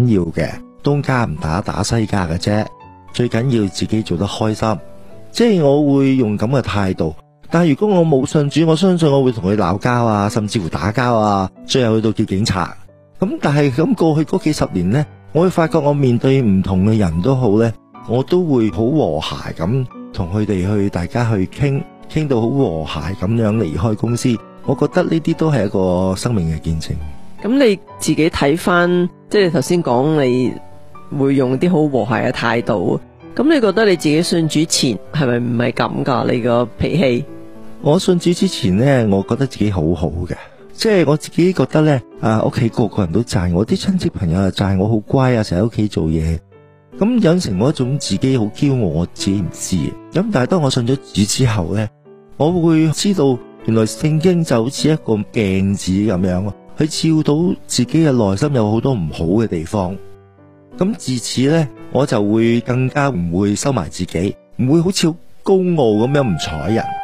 緊要嘅，東家唔打打西家嘅啫，最緊要自己做得開心，即係我會用咁嘅態度。但係如果我冇信主，我相信我會同佢鬧交啊，甚至乎打交啊，最後去到叫警察。咁但係咁過去嗰幾十年呢，我會發覺我面對唔同嘅人都好呢，我都會好和諧咁同佢哋去大家去傾到好和諧咁樣離開公司。我覺得呢啲都係一個生命嘅見證。 咁你自己睇翻，即係頭先講你會用啲好和諧嘅態度，咁你覺得你自己信主前係咪唔係咁噶？你個脾氣？ 我信主之前呢，我覺得自己好好嘅，即係我自己覺得呢，屋企個個人都讚我，啲親戚朋友又讚我好乖啊，成日喺屋企做嘢，咁養成我一種自己好驕傲，我自己唔知。咁但係當我信咗主之後呢，我會知道原來聖經就好似一個鏡子咁樣，佢照到自己嘅內心有好多唔好嘅地方。咁自此呢，我就會更加唔會收埋自己，唔會好似好高傲咁樣唔睬人。